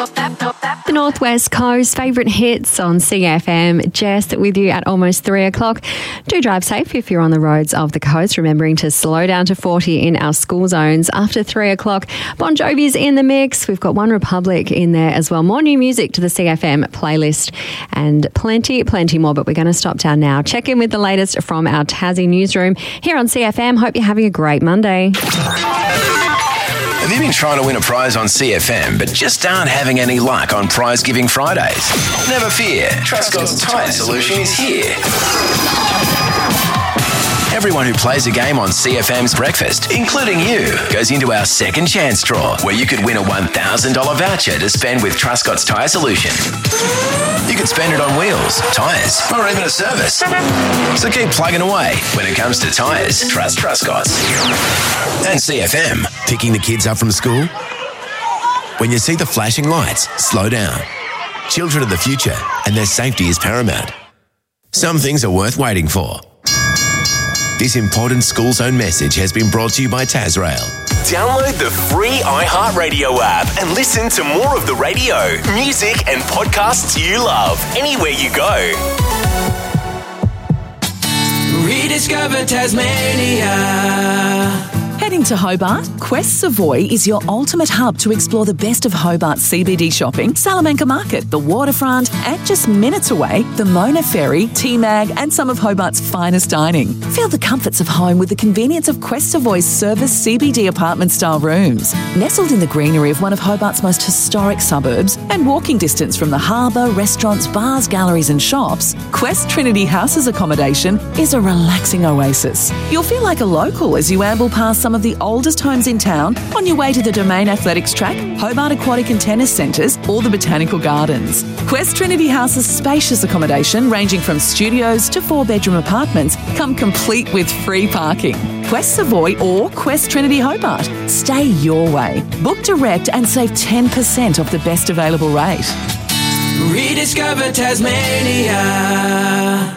The Northwest Coast favourite hits on CFM. Jess with you at almost 3 o'clock. Do drive safe if you're on the roads of the coast, remembering to slow down to 40 in our school zones after 3 o'clock. Bon Jovi's in the mix. We've got One Republic in there as well. More new music to the CFM playlist and plenty more, but we're going to stop down now. Check in with the latest from our Tassie newsroom here on CFM. Hope you're having a great Monday. Have you been trying to win a prize on CFM but just aren't having any luck on Prize Giving Fridays? Never fear, Trustcott's Tyre Solution is here. Everyone who plays a game on CFM's Breakfast, including you, goes into our second chance draw where you could win a $1,000 voucher to spend with Trustcott's Tyre Solution. You could spend it on wheels, tyres, or even a service. So keep plugging away. When it comes to tyres, trust Trustcott's. And CFM. Picking the kids up from school? When you see the flashing lights, slow down. Children are the future, and their safety is paramount. Some things are worth waiting for. This important school zone message has been brought to you by Tasrail. Download the free iHeartRadio app and listen to more of the radio, music and podcasts you love anywhere you go. Rediscover Tasmania. Heading to Hobart, Quest Savoy is your ultimate hub to explore the best of Hobart's CBD shopping, Salamanca Market, the waterfront, and just minutes away, the Mona Ferry, T-Mag, and some of Hobart's finest dining. Feel the comforts of home with the convenience of Quest Savoy's service CBD apartment-style rooms. Nestled in the greenery of one of Hobart's most historic suburbs and walking distance from the harbour, restaurants, bars, galleries and shops, Quest Trinity House's accommodation is a relaxing oasis. You'll feel like a local as you amble past some of the oldest homes in town on your way to the Domain Athletics Track, Hobart Aquatic and Tennis Centres or the Botanical Gardens. Quest Trinity House's spacious accommodation ranging from studios to 4-bedroom apartments come complete with free parking. Quest Savoy or Quest Trinity Hobart. Stay your way. Book direct and save 10% off the best available rate. Rediscover Tasmania.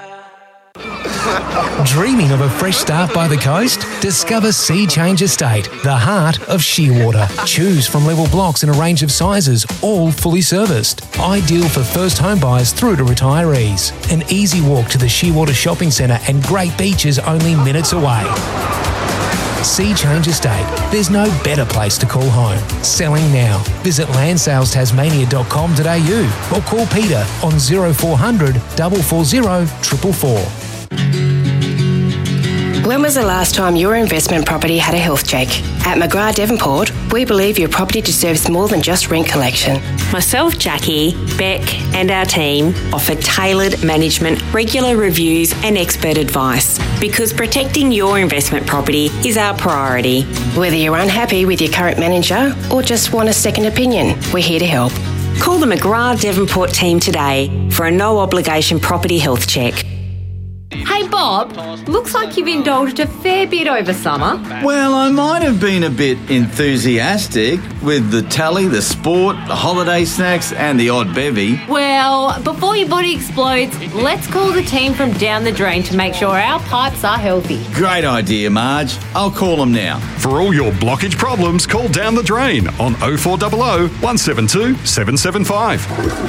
Dreaming of a fresh start by the coast? Discover Sea Change Estate, the heart of Shearwater. Choose from level blocks in a range of sizes, all fully serviced. Ideal for first home buyers through to retirees. An easy walk to the Shearwater Shopping Centre and great beaches only minutes away. Sea Change Estate. There's no better place to call home. Selling now. Visit landsales.tasmania.com.au or call Peter on 0400 440 444. When was the last time your investment property had a health check? At McGrath Devonport, we believe your property deserves more than just rent collection. Myself, Jackie, Beck and our team offer tailored management, regular reviews and expert advice because protecting your investment property is our priority. Whether you're unhappy with your current manager or just want a second opinion, we're here to help. Call the McGrath Devonport team today for a no-obligation property health check. Hey Bob, looks like you've indulged a fair bit over summer. Well, I might have been a bit enthusiastic with the telly, the sport, the holiday snacks and the odd bevy. Well, before your body explodes, let's call the team from Down the Drain to make sure our pipes are healthy. Great idea, Marge. I'll call them now. For all your blockage problems, call Down the Drain on 0400 172 775.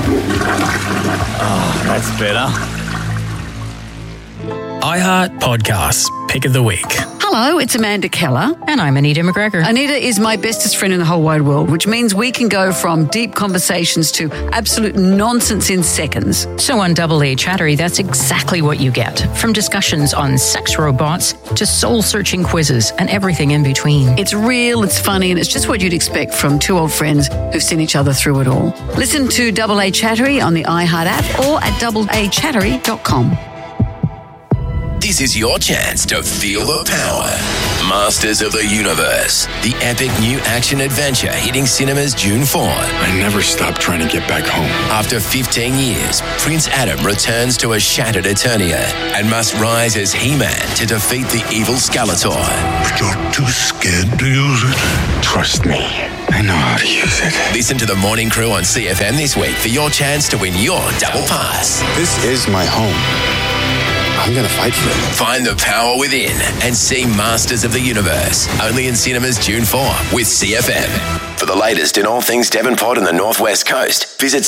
Oh, that's better. iHeart Podcasts, Pick of the Week. Hello, it's Amanda Keller. And I'm Anita McGregor. Anita is my bestest friend in the whole wide world, which means we can go from deep conversations to absolute nonsense in seconds. So on Double A Chattery, that's exactly what you get. From discussions on sex robots to soul-searching quizzes and everything in between. It's real, it's funny, and it's just what you'd expect from two old friends who've seen each other through it all. Listen to Double A Chattery on the iHeart app or at doubleachattery.com. This is your chance to feel the power. Masters of the Universe, the epic new action adventure hitting cinemas June 4. I never stopped trying to get back home. After 15 years, Prince Adam returns to a shattered Eternia and must rise as He-Man to defeat the evil Skeletor. But you're too scared to use it. Trust me, I know how to use it. Listen to the Morning Crew on CFM this week for your chance to win your double pass. This is my home. I'm going to fight for it. Find the power within and see Masters of the Universe. Only in cinemas June 4 with CFM. For the latest in all things Devonport and the North West Coast, visit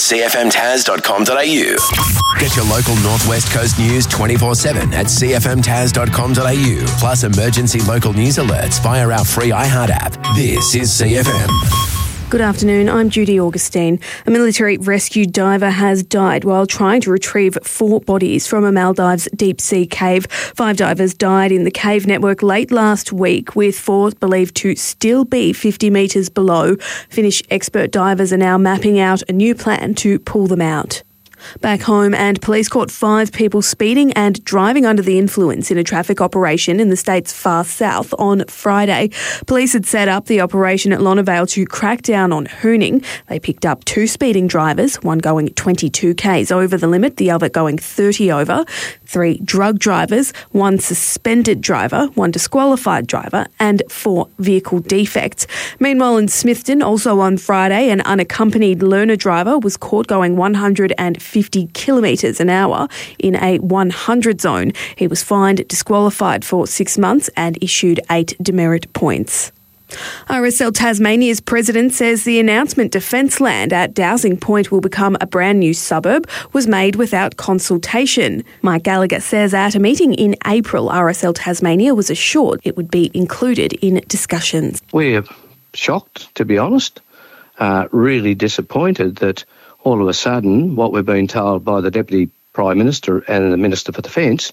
cfmtaz.com.au. Get your local North West Coast news 24/7 at cfmtaz.com.au. Plus emergency local news alerts via our free iHeart app. This is CFM. Good afternoon, I'm Judy Augustine. A military rescue diver has died while trying to retrieve 4 bodies from a Maldives deep-sea cave. 5 divers died in the cave network late last week, with 4 believed to still be 50 metres below. Finnish expert divers are now mapping out a new plan to pull them out. Back home, and police caught 5 people speeding and driving under the influence in a traffic operation in the state's far south on Friday. Police had set up the operation at Lonavale to crack down on hooning. They picked up 2 speeding drivers, one going 22 k's over the limit, the other going 30 over, 3 drug drivers, 1 suspended driver, 1 disqualified driver, and 4 vehicle defects. Meanwhile, in Smithton, also on Friday, an unaccompanied learner driver was caught going 150 kilometres an hour in a 100 zone. He was fined, disqualified for 6 months and issued 8 demerit points. RSL Tasmania's president says the announcement Defence Land at Dowsing Point will become a brand new suburb was made without consultation. Mike Gallagher says at a meeting in April, RSL Tasmania was assured it would be included in discussions. We're shocked, to be honest, really disappointed that all of a sudden, what we're being told by the Deputy Prime Minister and the Minister for Defence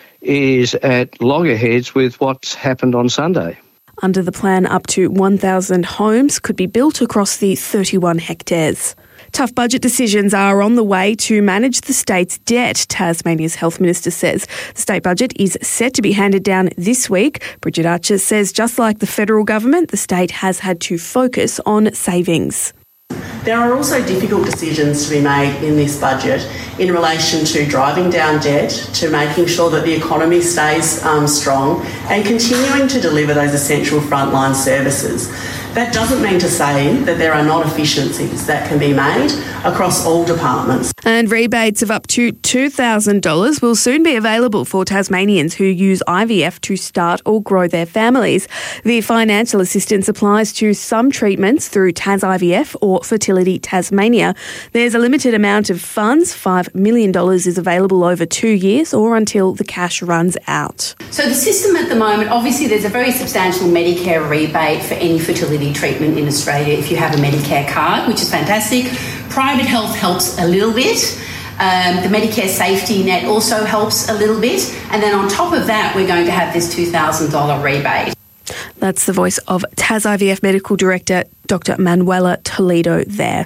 is at loggerheads with what's happened on Sunday. Under the plan, up to 1,000 homes could be built across the 31 hectares. Tough budget decisions are on the way to manage the state's debt, Tasmania's Health Minister says. The state budget is set to be handed down this week. Bridget Archer says just like the federal government, the state has had to focus on savings. There are also difficult decisions to be made in this budget in relation to driving down debt, to making sure that the economy stays strong and continuing to deliver those essential frontline services. That doesn't mean to say that there are not efficiencies that can be made across all departments. And rebates of up to $2,000 will soon be available for Tasmanians who use IVF to start or grow their families. The financial assistance applies to some treatments through Tas IVF or Fertility Tasmania. There's a limited amount of funds. $5 million is available over 2 years or until the cash runs out. So the system at the moment, obviously there's a very substantial Medicare rebate for any fertility treatment in Australia if you have a Medicare card, which is fantastic. Private health helps a little bit. The Medicare safety net also helps a little bit. And then on top of that, we're going to have this $2,000 rebate. That's the voice of Tas IVF Medical Director Dr. Manuela Toledo there.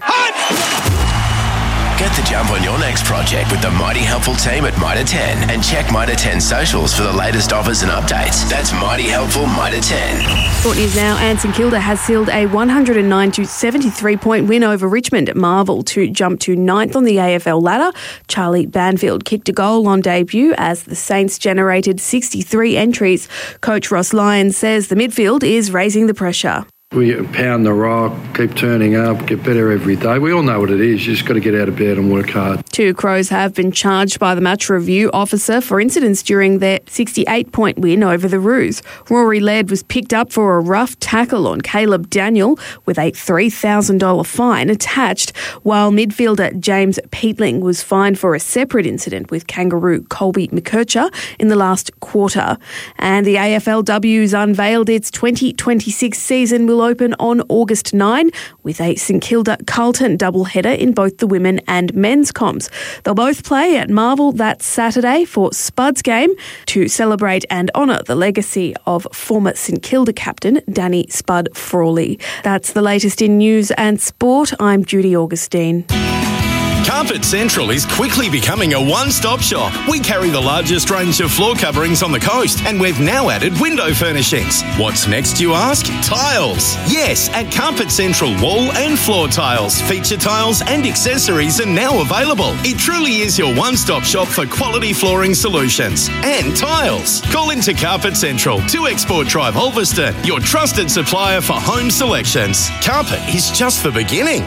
Get the jump on your next project with the Mighty Helpful team at Mitre 10 and check Mitre 10 socials for the latest offers and updates. That's Mighty Helpful Mitre 10. Sport news now, and St Kilda has sealed a 109-73-point win over Richmond at Marvel to jump to 9th on the AFL ladder. Charlie Banfield kicked a goal on debut as the Saints generated 63 entries. Coach Ross Lyons says the midfield is raising the pressure. We pound the rock, keep turning up, get better every day. We all know what it is. You just got to get out of bed and work hard. 2 Crows have been charged by the match review officer for incidents during their 68-point win over the Roos. Rory Laird was picked up for a rough tackle on Caleb Daniel with a $3,000 fine attached, while midfielder James Peatling was fined for a separate incident with Kangaroo Colby McKercher in the last quarter. And the AFLW's unveiled its 2026 season will open on August 9 with a St Kilda Carlton doubleheader in both the women and men's comps. They'll both play at Marvel that Saturday for Spud's game to celebrate and honour the legacy of former St Kilda captain Danny Spud Frawley. That's the latest in news and sport. I'm Judy Augustine. Carpet Central is quickly becoming a one-stop shop. We carry the largest range of floor coverings on the coast, and we've now added window furnishings. What's next, you ask? Tiles. Yes, at Carpet Central, wall and floor tiles, feature tiles and accessories are now available. It truly is your one-stop shop for quality flooring solutions and tiles. Call into Carpet Central, 2 Export Drive, Ulverston, your trusted supplier for home selections. Carpet is just the beginning.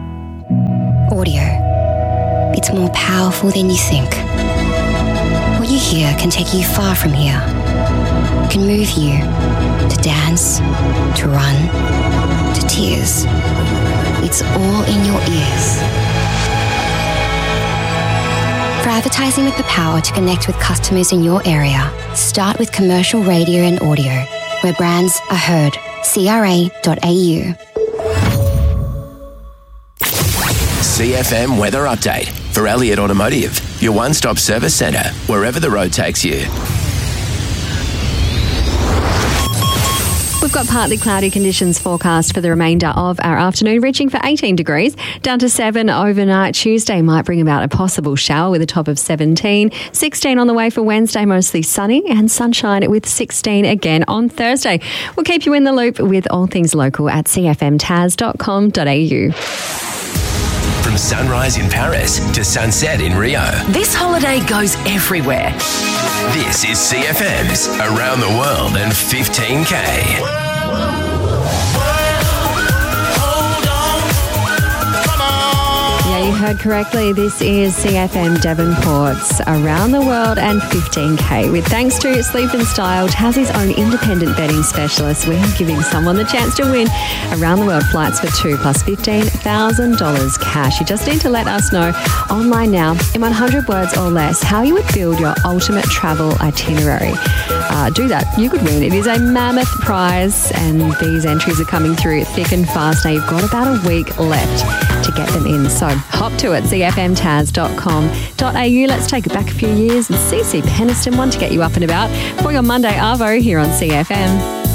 Audio. It's more powerful than you think. What you you hear can take you far from here. Can move you to dance, to run, to tears. It's all in your ears. For advertising with the power to connect with customers in your area, start with commercial radio and audio, where brands are heard. CRA.au. CFM Weather Update for Elliott Automotive, your one-stop service centre, wherever the road takes you. We've got partly cloudy conditions forecast for the remainder of our afternoon, reaching for 18 degrees, down to 7 overnight. Tuesday might bring about a possible shower with a top of 17. 16 on the way for Wednesday, mostly sunny, and sunshine with 16 again on Thursday. We'll keep you in the loop with all things local at cfmtaz.com.au. From sunrise in Paris to sunset in Rio, This holiday goes everywhere. this is CFM's Around the World in 15K. Yeah, you heard correctly. This is CFM Devonport's Around the World and 15K. With thanks to Sleep and Style, Tassie's own independent betting specialist, we're giving someone the chance to win around the world flights for 2 plus $15,000 cash. You just need to let us know online now in 100 words or less how you would build your ultimate travel itinerary. Do that. You could win. It is a mammoth prize, and these entries are coming through thick and fast. Now, you've got about a week left to get them in. So hop to it, cfmtaz.com.au. Let's take it back a few years and CC Peniston, one to get you up and about for your Monday Arvo here on CFM.